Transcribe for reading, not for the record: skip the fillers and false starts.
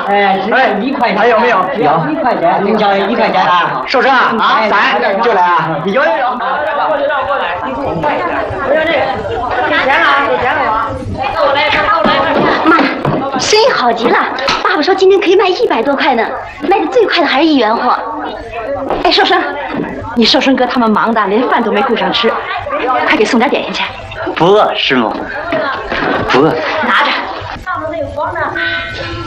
哎，1块钱。 还有没有？ 有1块钱，您交1块钱啊？ 收车啊！咱就来啊！有。 过来，我要这个，给钱了吗？ 妈，生意好极了，爸爸说今天可以卖100多块呢，卖的最快的还是1元货。哎，寿生，你寿生哥他们忙的连饭都没顾上吃，快给送点点心去。 不饿，师母，不饿。 拿着。